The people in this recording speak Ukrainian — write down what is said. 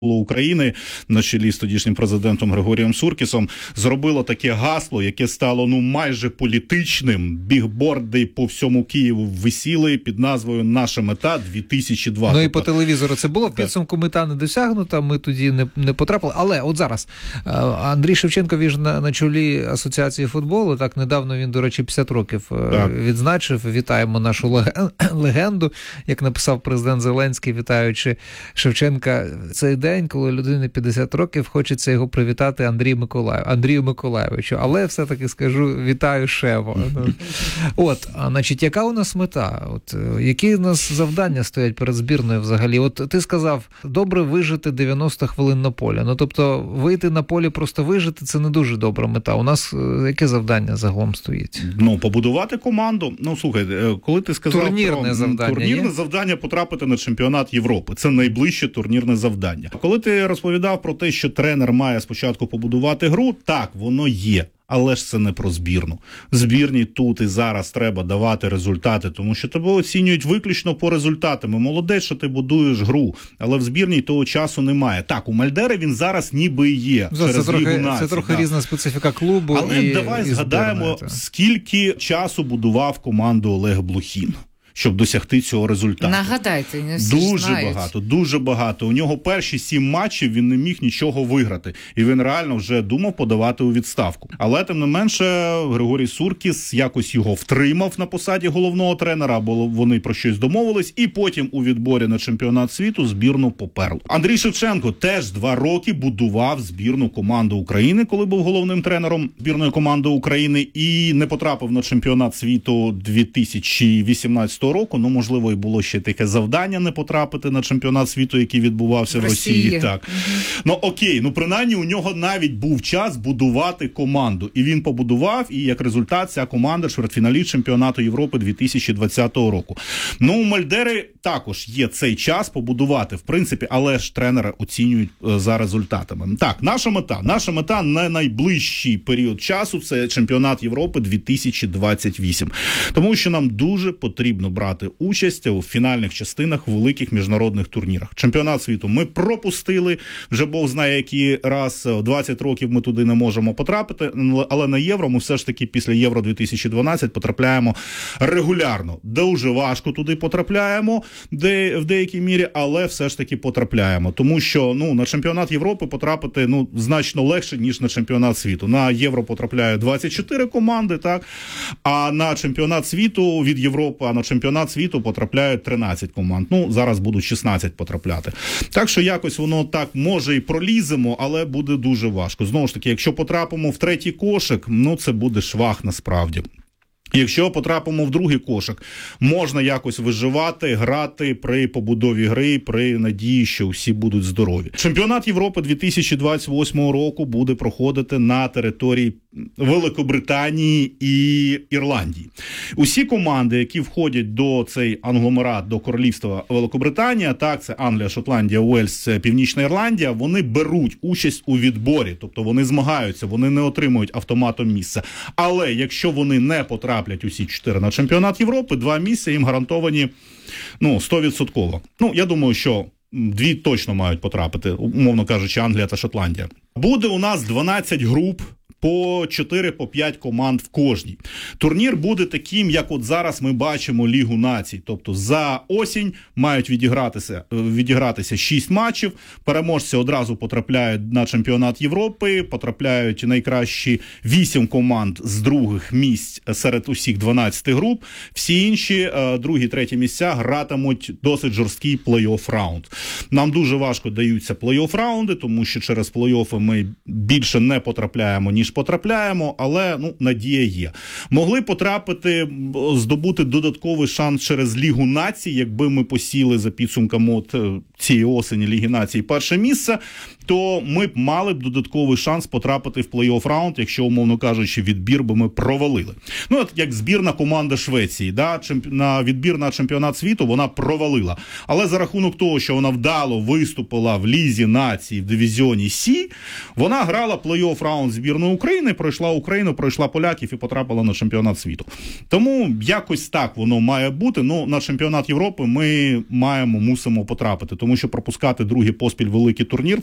України на чолі з тодішнім президентом Григорієм Суркісом зробило таке гасло, яке стало майже політичним. Бігборди по всьому Києву висіли під назвою «Наша мета 2020». Ну і по телевізору це було, в підсумку мета не досягнута, ми тоді не потрапили. Але от зараз Андрій Шевченко, він ж на чолі Асоціації футболу, так недавно він, до речі, 50 років відзначив. Вітаємо нашу легенду, як написав президент Зеленський, вітаючи Шевченка. Цей день, коли людині 50 років, хочеться його привітати Андрію Миколайовичу. Але все-таки скажу, вітаю Шево. От, значить, яка у нас мета? От, які у нас завдання стоять перед збірною взагалі? От ти сказав, добре вижити 90 хвилин на полі. Ну, тобто, вийти на полі просто вижити – це не дуже добра мета. У нас яке завдання загалом стоїть? Побудувати команду. Слухай, коли ти сказав турнірне завдання потрапити на чемпіонат Європи. Це найближче турнірне завдання. Коли ти розповідав про те, що тренер має спочатку побудувати гру, так, воно є. Але ж це не про збірну. Збірній тут і зараз треба давати результати, тому що тебе оцінюють виключно по результатам. Молодець, що ти будуєш гру, але в збірній того часу немає. Так, у Мальдери він зараз ніби і є. Це трохи різна специфіка клубу. Але давай згадаємо, скільки часу будував команду Олег Блохін, щоб досягти цього результату. Нагадайте, не всі дуже багато. У нього перші 7 матчів він не міг нічого виграти. І він реально вже думав подавати у відставку. Але, тим не менше, Григорій Суркіс якось його втримав на посаді головного тренера, або вони про щось домовились, і потім у відборі на чемпіонат світу збірну поперли. Андрій Шевченко теж 2 роки будував збірну команду України, коли був головним тренером збірної команди України, і не потрапив на чемпіонат світу 2018 року, можливо, і було ще таке завдання не потрапити на чемпіонат світу, який відбувався в Росії. Так. Окей, принаймні у нього навіть був час будувати команду. І він побудував, і як результат ця команда чвертьфіналі чемпіонату Європи 2020 року. У Мальдери також є цей час побудувати, в принципі, але ж тренера оцінюють за результатами. Так, наша мета на найближчий період часу – це чемпіонат Європи 2028. Тому що нам дуже потрібно брати участь у фінальних частинах великих міжнародних турнірах. Чемпіонат світу ми пропустили, вже Бог знає який раз, 20 років ми туди не можемо потрапити, але на Євро ми все ж таки після Євро 2012 потрапляємо регулярно. Дуже важко туди потрапляємо, в деякій мірі, але все ж таки потрапляємо. Тому що на чемпіонат Європи потрапити значно легше, ніж на чемпіонат світу. На Євро потрапляє 24 команди, так? А на чемпіонат світу від Європи, на чемпіонат світу потрапляють 13 команд. Зараз будуть 16 потрапляти. Так що якось воно так, може і проліземо, але буде дуже важко. Знову ж таки, якщо потрапимо в третій кошик, це буде швах насправді. Якщо потрапимо в другий кошик, можна якось виживати, грати при побудові гри, при надії, що всі будуть здорові. Чемпіонат Європи 2028 року буде проходити на території Великобританії і Ірландії. Усі команди, які входять до цей англомерат, до королівства Великобританія, так, це Англія, Шотландія, Уельс, Північна Ірландія, вони беруть участь у відборі, тобто вони змагаються, вони не отримують автоматом місця. Але якщо вони не потраплять усі 4 на чемпіонат Європи, 2 місця їм гарантовані 100%. Я думаю, що 2 точно мають потрапити, умовно кажучи, Англія та Шотландія. Буде у нас 12 груп, по 4-5 команд в кожній. Турнір буде таким, як от зараз ми бачимо Лігу націй. Тобто за осінь мають відігратися 6 матчів, переможці одразу потрапляють на чемпіонат Європи, потрапляють найкращі 8 команд з других місць серед усіх 12 груп. Всі інші, другі, треті місця гратимуть досить жорсткий плей-офф раунд. Нам дуже важко даються плей-офф раунди, тому що через плей-оффи ми більше не потрапляємо, ніж потрапляємо, але надія є. Могли потрапити, здобути додатковий шанс через Лігу націй, якби ми посіли за підсумками цієї осені Ліги націй перше місце, то ми б мали додатковий шанс потрапити в плей-офф раунд, якщо, умовно кажучи, відбір би ми провалили. Як збірна команда Швеції, на відбір на чемпіонат світу вона провалила. Але за рахунок того, що вона вдало виступила в Лізі націй в дивізіоні Сі, вона грала плей-офф раунд збірної України, пройшла Україну, пройшла поляків і потрапила на чемпіонат світу. Тому якось так воно має бути. Ну, на чемпіонат Європи ми мусимо потрапити, тому що пропускати другий поспіль великий турнір